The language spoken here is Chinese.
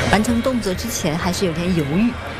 完成动作之前还是有点犹豫，